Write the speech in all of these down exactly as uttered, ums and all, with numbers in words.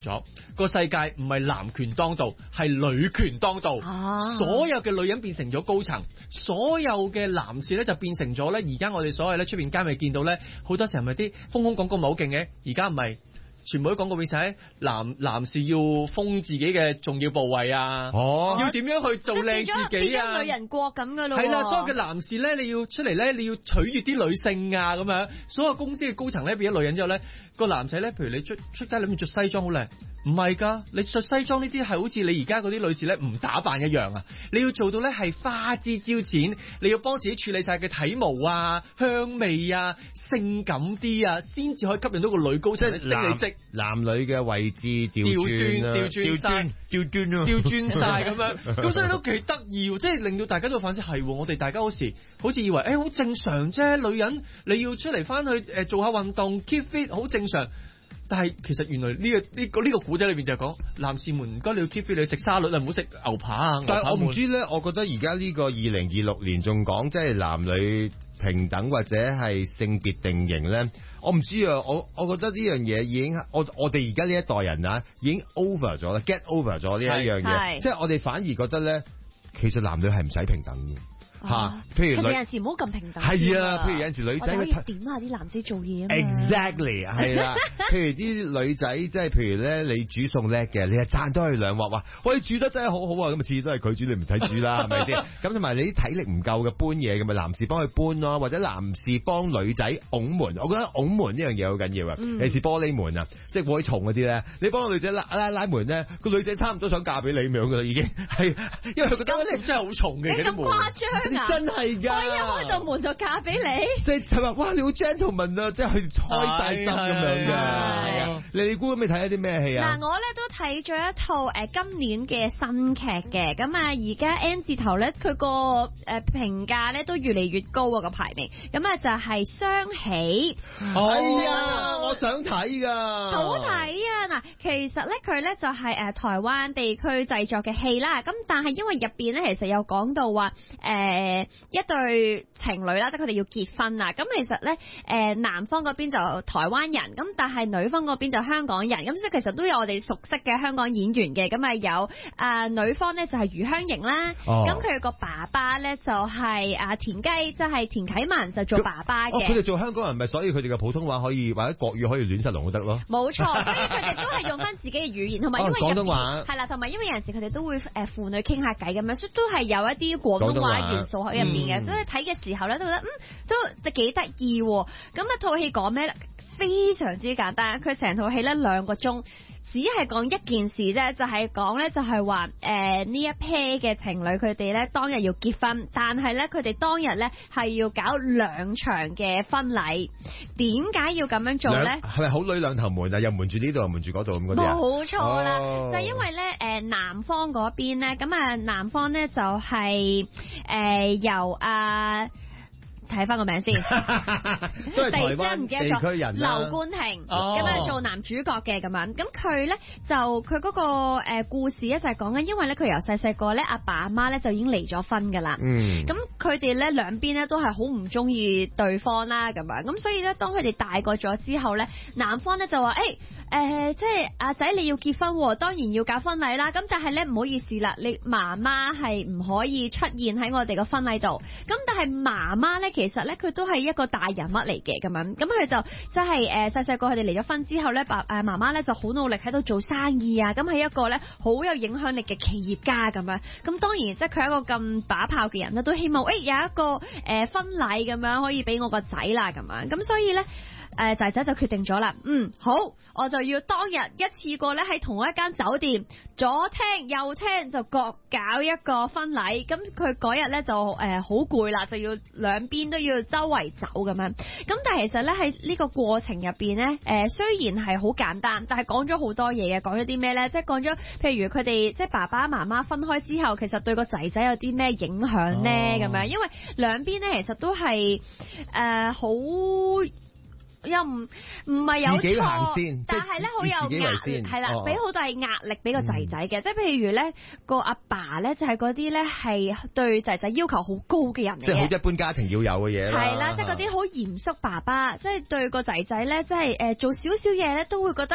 咗個世界唔係男權當道，係女權當道。 啊、 所有嘅女人變成咗高層，所有嘅男士咧就變成咗咧。而家我哋所謂咧出邊街咪見到咧，好多時候咪啲豐胸廣告咪好勁嘅，而家唔係。全部都廣告變晒，男男士要封自己嘅重要部位啊！哦，要點樣去做靚自己啊？ 變咗女人國咁噶咯。 係啦，所有嘅男士咧，你要出嚟咧，你要取悅啲女性啊，咁樣。所有公司嘅高層咧變咗女人之後咧，個男仔咧，譬如你出出街裏面着西裝好靚，唔係㗎，你着西裝呢啲係好似你而家嗰啲女士咧唔打扮一樣啊！你要做到咧係花枝招展，你要幫自己處理晒嘅體毛啊、香味啊、性感啲啊，先至可以吸引到個女高層升你職。 男女嘅位置調轉啊， 調轉晒， 調轉啊， 調轉晒咁樣，咁所以都幾得意，即係令到大家都反思係，我哋大家好時好似以為誒好、欸、正常啫，女人你要出嚟翻去誒、呃、做下運動 keep fit 好正常，但係其實原來呢、這個呢、這個呢、這個古仔裏邊就係講男士們唔該你要 keep fit，你食沙律啊，唔好食牛扒啊。 但係我唔知咧，我覺得而家呢個二零二六年仲講即係男女平等或者係性別定型咧，我唔知啊，我我覺得呢樣嘢已經，我我哋而家呢一代人啊，已經 over 咗啦 ，get over 咗呢一樣嘢，即係我哋反而覺得咧，其實男女係唔使平等嘅。吓、啊，譬如有陣時唔好咁平等。 係啊，譬如有陣時女仔可以點下啲男仔做嘢啊嘛。 Exactly 係啦，譬如啲女仔即係譬如咧，你煮餸叻嘅，你係讚多佢兩話話，喂煮得真係好好啊，咁啊次次都係佢煮，你唔使煮啦，係咪先？咁同埋你啲體力唔夠嘅搬嘢，咁咪男士幫佢搬咯，或者男士幫女仔拱門。我覺得拱門呢樣嘢好緊要啊，尤其是玻璃門啊，即係玻璃重嗰啲咧，你幫個女仔拉拉拉門咧，個女仔差唔多想嫁俾你咁樣噶啦，已經係，因為佢覺得咧真係好重嘅。 你咁誇張？ 真係㗎！ 我一開道門就嫁俾你， 即係係話哇，你好 gentleman 啊！即係佢開晒心咁樣㗎。係啊，你估咁你睇咗啲咩戲啊？ 嗱，我咧都睇咗一套誒、呃、今年嘅新劇嘅，咁啊而家 N 字頭咧，佢個誒評價咧都越嚟越高啊個排名，咁啊就係雙喜。 哎呀，我想睇㗎， 好睇啊！嗱，其實咧佢咧就係、是、誒、呃、台灣地區製作嘅戲啦，咁但係因為入邊咧其實有講到話誒。呃誒，一對情侶啦，即係佢哋要結婚啦。咁其實咧，誒，男方嗰邊就台灣人，咁但係女方嗰邊就香港人。咁所以其實都有我哋熟悉嘅香港演員嘅。咁啊有啊女方咧就係余香凝啦。咁佢個爸爸咧就係啊田雞，即係田啟文就做爸爸嘅。 佢哋做香港人，咪所以佢哋嘅普通話可以或者國語可以亂晒龍都得咯。 冇錯，所以佢哋都係用翻自己嘅語言，同埋因為廣東話係啦，同埋因為有陣時佢哋都會誒父女傾下偈咁樣，所以都係有一啲廣東話元素喺入邊嘅。所以睇嘅時候咧，都覺得嗯都幾得意。咁啊套戲講咩咧？非常之簡單，佢成套戲咧兩個鐘，只係講一件事啫，就係講咧就係話誒呢一 pair 嘅情侶佢哋咧當日要結婚，但係咧佢哋當日咧係要搞兩場嘅婚禮。點解要咁樣做咧？ 係咪好女兩頭門啊？又瞞住呢度又瞞住嗰度咁嗰啲啊？ 冇錯啦， 哦、 就係因為咧誒男方嗰邊咧，咁啊男方咧就係、是、誒、呃、由啊。睇翻個名先， 都係台灣地區人啦。 劉冠廷咁啊做男主角嘅咁樣，咁佢咧就佢嗰個誒故事咧就係講緊，因為咧佢由細細個咧阿爸阿媽咧就已經離咗婚噶啦，嗯，咁佢哋咧兩邊咧都係好唔中意對方啦咁樣，咁所以咧當佢哋大個咗之後咧，男方咧就話誒誒即係阿仔你要結婚，當然要搞婚禮啦，咁但係咧唔好意思啦，你媽媽係唔可以出現喺我哋個婚禮度，咁但係媽媽咧。其實咧，佢都係一個大人物嚟嘅咁樣，咁佢就即係誒細細個佢哋離咗婚之後咧，爸誒媽媽咧就好努力喺度做生意啊，咁係一個咧好有影響力嘅企業家咁樣，咁當然即係佢係一個咁把炮嘅人咧，都希望誒、欸、有一個誒、呃、婚禮咁樣可以俾我個仔啦咁樣，咁所以咧。誒仔仔就決定咗啦，嗯好，我就要當日一次過咧喺同一間酒店左廳右廳就各搞一個婚禮，咁佢嗰日咧就誒好攰啦，就要兩邊都要周圍走咁樣，咁但係其實咧喺呢個過程入邊咧，誒、呃、雖然係好簡單，但係講咗好多嘢嘅，講咗啲咩咧？即係講咗譬如佢哋即係爸爸媽媽分開之後，其實對個仔仔有啲咩影響咧？咁樣、哦，因為兩邊咧其實都係誒好。呃又唔唔係有錯，但係咧好有壓力，係啦，俾好大壓力俾個仔仔嘅，即係譬如咧個阿爸咧就係嗰啲咧係對仔仔要求好高嘅人嚟嘅， 即係好一般家庭要有嘅嘢啦。 係啦，即係嗰啲好嚴肅爸爸，即係對個仔仔咧，即係誒做少少嘢咧都會覺得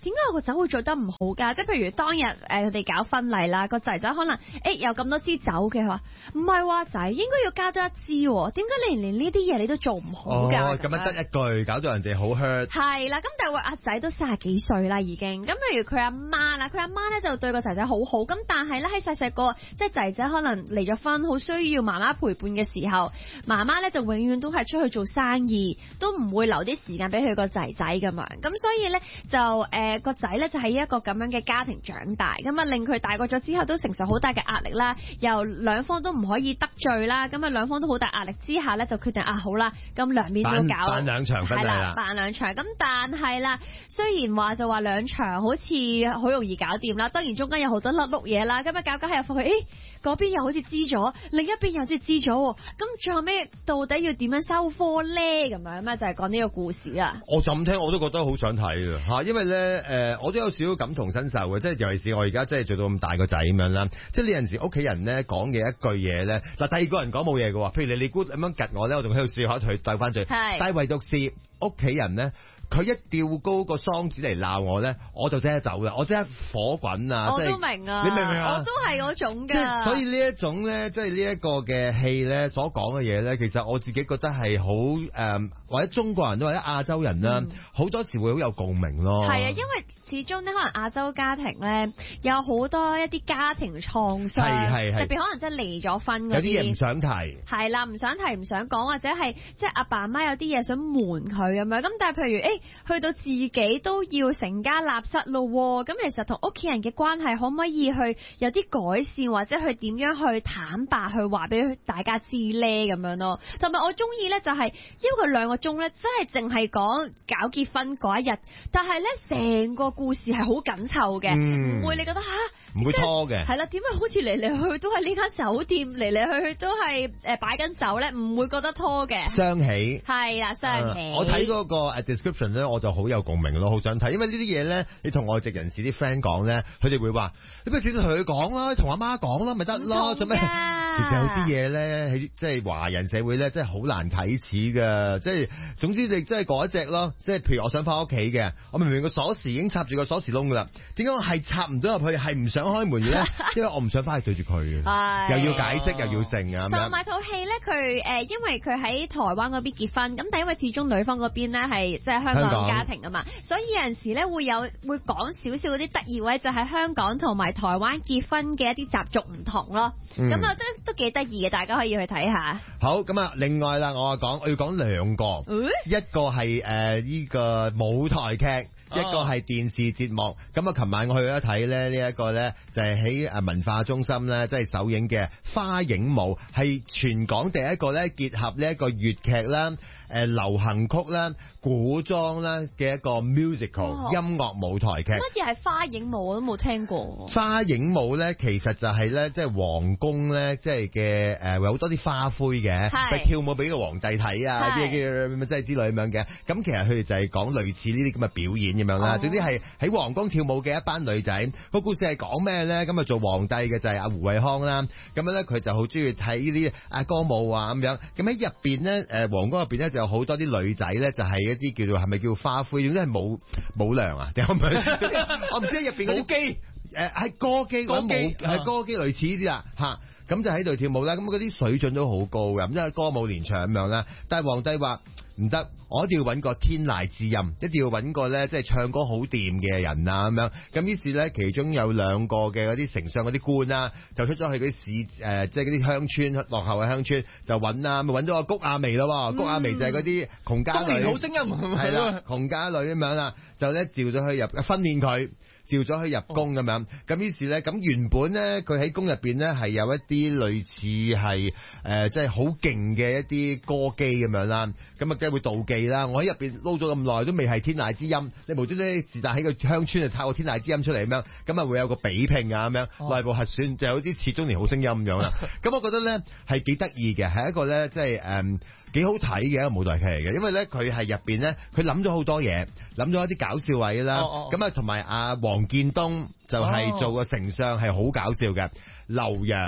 點解我個酒會做得唔好㗎？即係譬如當日誒佢哋搞婚禮啦，個仔仔可能誒有咁多支酒嘅，佢話唔係話仔應該要加多一支喎，點解你連呢啲嘢你都做唔好㗎？ 哦，咁樣得一句，搞到人哋好 hurt。 係啦，咁但係話阿仔都三十幾歲啦已經，咁譬如佢阿媽啦，佢阿媽咧就對個仔仔好好，咁但係咧喺細細個，即係仔仔可能離咗婚，好需要媽媽陪伴嘅時候，媽媽咧就永遠都係出去做生意，都唔會留啲時間俾佢個仔仔咁樣，咁所以咧就誒個仔咧就喺一個咁樣嘅家庭長大，咁啊令佢大個咗之後都承受好大嘅壓力啦，又兩方都唔可以得罪啦，咁啊兩方都好大壓力之下咧就決定啊好啦，咁兩邊都搞， 辦兩場婚禮啦， 辦兩場，咁但係啦，雖然話就話兩場好似好容易搞掂啦，當然中間有好多甩碌嘢啦，咁啊搞搞下又發覺，誒嗰邊又好似知咗，另一邊又好似知咗，咁最後尾到底要點樣收科咧？咁樣啊就係講呢個故事啦。 我就咁聽我都覺得好想睇嘅嚇，因為咧誒、呃、我都有少少感同身受嘅，即係尤其是我而家即係做到咁大個仔咁樣啦，即係呢陣時屋企人咧講嘅一句嘢咧，嗱第二個人講冇嘢嘅喎，譬如你你估咁樣趌我咧，我仲喺度笑下佢對翻嘴，但係唯獨是屋企人咧。佢一吊高個嗓子嚟鬧我咧，我就即刻走啦，我即刻火滾啊！ 我都明啊， 你明唔明啊？ 我都係嗰種㗎。 即係所以呢一種咧，即係呢一個嘅戲咧，所講嘅嘢咧，其實我自己覺得係好誒，或者中國人或者亞洲人啦，好、嗯、多時會好有共鳴咯。係啊， 因為始終咧，可能亞洲家庭咧有好多一啲家庭創傷，係係特別可能即係離咗婚嗰啲，有啲嘢唔想提，係啦，唔想提唔想講，或者係即係阿爸阿媽有啲嘢想瞞佢咁樣。咁但係譬如誒。欸去到自己都要成家立室咯，咁其實同屋企人嘅關係可唔可以去有啲改善，或者去點樣去坦白去話俾大家知咧咁樣咯。同埋我中意咧就係因為佢兩個鐘咧真係淨係講搞結婚嗰一日，但係咧成個故事係好緊湊嘅，唔、嗯、會你覺得吓唔會拖嘅，係啦，點解好似嚟嚟去去都係呢間酒店，嚟嚟去去都係誒擺緊酒咧，唔會覺得拖嘅。雙喜係啦，雙喜。呃、我睇嗰個 description 咧，我就好有共鳴咯，好想睇，因為呢啲嘢咧，你同外籍人士啲 friend 講咧，佢哋會話，你不如直接同佢講啦，同阿媽講啦，咪得咯，做咩？其實有啲嘢咧，喺即係華人社會咧，真係好難啟齒噶，即係總之你真係嗰一隻咯，即係譬如我想翻屋企嘅，我明明個鎖匙已經插住個鎖匙窿噶啦，點解我係插唔到入去，係唔想開門嘅咧？因為我唔想翻去對住佢，又要解釋又要成啊。同埋套戲咧，佢誒，因為佢喺台灣嗰邊結婚，咁但係因為始終女方嗰邊咧係即係香港家庭啊嘛，所以有陣時咧會有會講少少嗰啲得意位，就係香港同埋台灣結婚嘅一啲習俗唔同咯。咁啊、嗯、都都幾得意嘅，大家可以去睇下。好，咁啊，另外啦，我講我要講兩個，嗯、一個係誒呢個舞台劇。一個係電視節目，咁啊，琴晚我去咗睇咧，呢一個咧就係喺誒文化中心咧，即係首映嘅《花影舞》，係全港第一個咧結合呢一個粵劇啦、誒流行曲啦、古裝啦嘅一個 musical、哦、音樂舞台劇。乜嘢係花影舞？我都冇聽過。花影舞咧，其實就係咧，即係皇宮咧，即係嘅誒，有好多啲花灰嘅，係跳舞俾個皇帝睇啊，啲嘅即係之類咁樣嘅。咁其實佢哋就係講類似呢啲咁嘅表演。咁樣啦，總之係喺皇宮跳舞嘅一班女仔。個故事係講咩咧？咁啊做皇帝嘅就係阿胡慧康啦。咁樣咧佢就好中意睇呢啲啊歌舞啊咁樣。咁喺入邊咧，誒皇宮入邊咧就有好多啲女仔咧，就係一啲叫做係咪叫花灰？總之係舞舞娘啊？定係咪？我唔知入邊嗰啲機誒係歌姬或者舞係歌姬類似呢啲啦嚇。咁就喺度跳舞啦。咁嗰啲水準都好高嘅，咁即係歌舞連場咁樣啦。但係皇帝話唔得，我一定要揾個天籟之音，一定要揾個咧即係唱歌好掂嘅人啊咁樣。咁於是咧，其中有兩個嘅嗰啲丞相嗰啲官啦，就出咗去嗰啲市誒，即係嗰啲鄉村落後嘅鄉村就揾啦，咪揾到個谷亞薇咯。嗯、谷亞薇就係嗰啲窮家女，中年好聲音係啦，窮家女咁樣啦，就咧召咗去入訓練佢。召咗佢入宮咁樣，咁於是咧，咁原本咧，佢喺宮入邊咧係有一啲類似係誒，即係好勁嘅一啲歌姬咁樣啦，咁啊梗係會妒忌啦。我喺入邊撈咗咁耐都未係天籟之音，你無端端是但喺個鄉村就抄個天籟之音出嚟咁樣，咁啊會有個比拼啊咁樣，內、哦、部核選就有啲似中年好聲音咁樣啦。咁我覺得咧係幾得意嘅，係一個咧即係誒幾好睇嘅一個舞台劇嚟嘅，因為咧佢係入邊咧佢諗咗好多嘢，諗咗一啲搞笑位啦，咁啊同埋阿黃建東就係做個丞相係好搞笑嘅，劉洋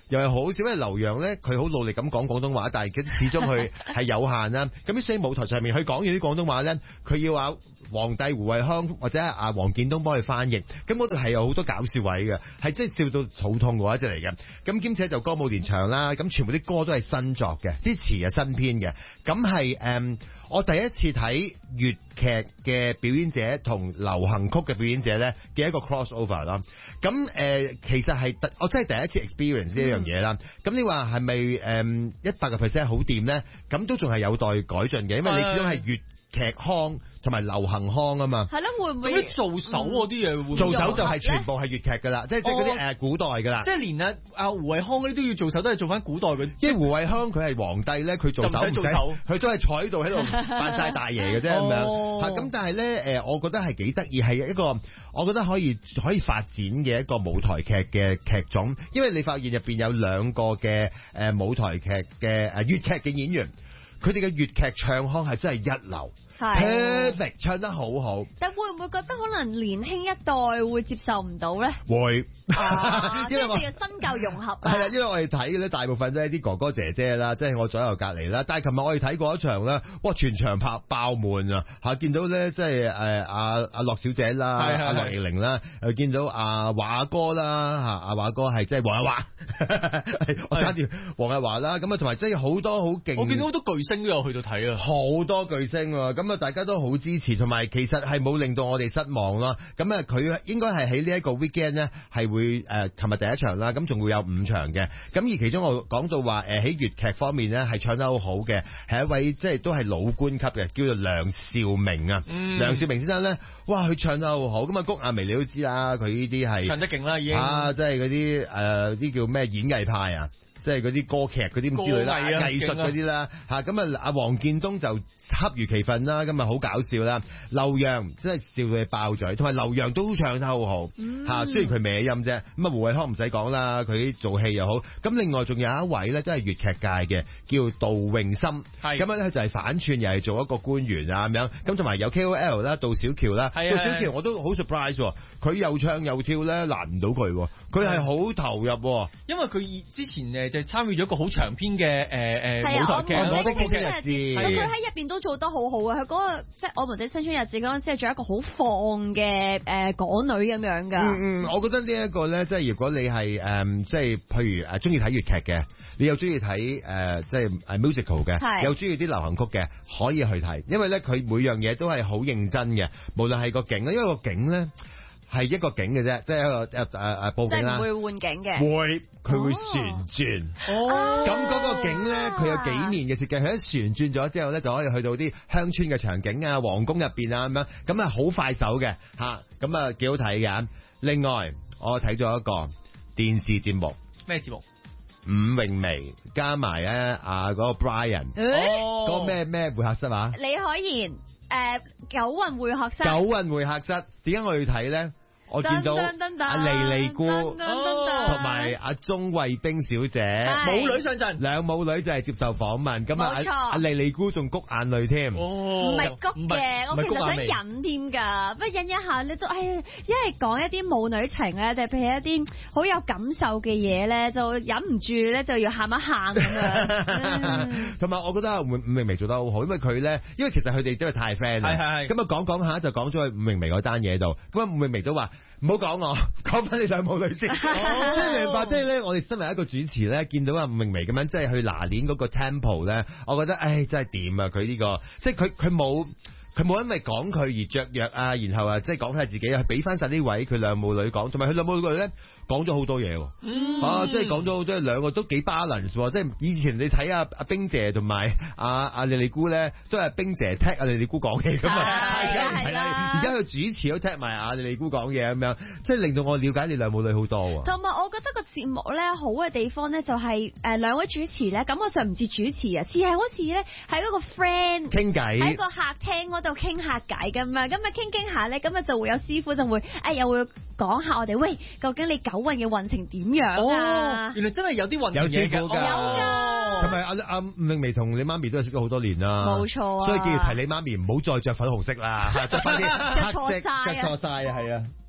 又係好少，因為劉洋咧佢好努力咁講廣東話，但係始終佢係有限啦。咁所以舞台上面佢講完啲廣東話咧，佢要話皇帝胡渭康或者阿黃建東幫佢翻譯，咁嗰度係有好多搞笑位嘅，係真係笑到肚痛嘅一隻嚟嘅。咁兼且就歌舞連場啦，咁全部啲歌都係新作嘅，啲詞係新編嘅。咁係誒，我第一次睇粵劇嘅表演者同流行曲嘅表演者咧嘅一個 cross over 啦。咁誒、呃，其實係我真係第一次 experience 呢一樣嘢啦。咁、嗯、你話係咪誒一百個 percent 好掂咧？咁都仲係有待改進嘅，因為你始終係粵劇腔同埋流行腔啊嘛。係咯，會唔會咁做手嗰啲嘢會？做手就係全部係粵劇噶啦，即係即係嗰啲誒古代噶啦。即係連阿阿胡渭康嗰啲都要做手，都係做翻古代嘅。 因為胡渭康佢係皇帝咧，佢做手唔使做手，佢都係坐喺度喺度扮晒大爺嘅啫咁樣。嚇咁，但係咧誒，我覺得係幾得意，係一個我覺得可以可以發展嘅一個舞台劇嘅劇種，因為你發現入邊有兩個嘅誒舞台劇嘅誒粵劇嘅演員，佢哋嘅粵劇唱腔係真係一流。perfect 唱得好好， 但會唔會覺得可能年輕一代會接受唔到咧？ 會， 啊、因為我哋嘅新舊融合啊。 係啦，因為我哋睇嘅咧，大部分都係啲哥哥姐姐啦，即係我左右隔離啦。但係琴日我哋睇過一場咧，哇！全場拍爆滿啊！嚇，見到咧即係誒阿阿樂小姐啦，阿樂易玲啦，又見到阿華哥啦嚇，阿華哥係即係黃日華，我揸住黃日華啦。咁啊，同埋即係好多好勁， 我見到好多巨星都有去到睇啊， 好多巨星喎。咁啊，大家都好支持，同埋其實係冇令到我哋失望咯。咁啊，佢應該係喺呢一個 weekend 咧，係會誒，琴日第一場啦，咁仲會有五場嘅。咁而其中我講到話誒，喺粵劇方面咧，係唱得好好嘅，係一位即係都係老官級嘅，叫做梁兆明啊。嗯、梁兆明先生咧，哇，佢唱得好好。咁啊，谷婭溦你都知啦，佢呢啲係唱得勁啦，已經啊，即係嗰啲誒啲叫咩演藝派啊。即係嗰啲歌劇嗰啲咁之類啦，藝術嗰啲啦嚇，咁啊阿黃建東就恰如其分啦，咁啊好搞笑啦。劉洋真係笑到你爆嘴，同埋劉洋都唱得好好嚇，嗯、雖然佢歪音啫。咁啊胡渭康唔使講啦，佢做戲又好。咁另外仲有一位咧，都係粵劇界嘅，叫杜詠森。係咁樣咧，就係反串，又係做一個官員啊咁樣。咁同埋有 K O L 啦，杜小喬啦，杜小喬我都好 surprise 喎，佢又唱又跳咧，難唔到佢喎，佢係好投入喎。 因為佢之前誒。就參與咗一個好長篇嘅誒誒舞台劇， 我的青春日子，佢喺入邊都做得好好啊！佢嗰、那個即係我們的青春日子嗰陣時係做一個好放嘅誒、呃、港女咁樣㗎。 嗯嗯，我覺得呢一個咧，即係如果你係誒、呃、即係譬如誒中意睇粵劇嘅，你又中意睇誒即係誒 musical 嘅，是又中意啲流行曲嘅，可以去睇，因為咧佢每樣嘢都係好認真嘅，無論係個景咧，因為個景咧。係一個景嘅啫，即係一個誒誒誒佈景啦。即係唔會換景嘅。會，佢會旋轉。哦。咁嗰個景咧，佢有幾年嘅設計，佢一旋轉咗之後咧，就可以去到啲鄉村嘅場景啊、皇宮入邊啊咁樣，咁啊好快手嘅嚇，咁啊幾好睇嘅。另外，我睇咗一個電視節目。 咩節目？ 伍詠薇加埋咧啊嗰個 Brian，嗰個咩咩會客室啊？ 李海賢誒九運會客室。九運會客室，點解我要睇咧？我見到阿莉莉姑同埋阿鍾慧冰小姐母女上陣， 兩母女就係接受訪問，咁啊阿阿莉莉姑仲谷眼淚添， 唔係谷嘅，我其實想引添㗎，不過引一下咧都，哎呀，因為講一啲母女情咧，就譬如一啲好有感受嘅嘢咧，就忍唔住咧就要喊一喊咁樣。同埋我覺得伍伍詠薇做得好好，因為佢咧，因為其實佢哋真係太 friend 啦，咁啊講講下就講咗去伍詠薇嗰單嘢度，咁啊伍詠薇都話。唔好講我，講翻你兩母女先，即係明白，即係咧，我哋身為一個主持咧，見到阿伍詠薇咁樣，即係去拿捏嗰個 tempo 咧，我覺得，唉，真係掂啊！佢呢個，即係佢佢冇。佢冇因為講佢而雀躍啊，然後啊，即係講下自己啊，俾翻晒呢位佢兩母女講，同埋佢兩母女咧講咗好多嘢喎，嗯、啊，即係講咗好多，兩個都幾 balance 喎，即係以前你睇阿阿冰姐同埋阿阿莉莉姑咧，都係冰姐踢阿莉莉姑講嘢咁啊，而家唔係啦，而家佢主持都踢埋阿莉莉姑講嘢咁樣，即係令到我了解你兩母女好多喎。 同埋我覺得個節目咧好嘅地方咧就係誒兩位主持咧感覺上唔似主持啊，似係好似咧喺嗰個 friend 傾偈喺個客廳嗰度傾下偈㗎嘛，咁啊傾傾下咧，咁啊就會有師傅就會誒又會講下我哋，喂，究竟你九運嘅運程點樣啊？ 哦，原來真係有啲運程嘢㗎， 有㗎，同埋阿阿伍詠薇同你媽咪都係識咗好多年啦， 冇錯啊， 所以記住提你媽咪唔好再着粉紅色啦，着翻啲黑色，着錯晒啊，係啊。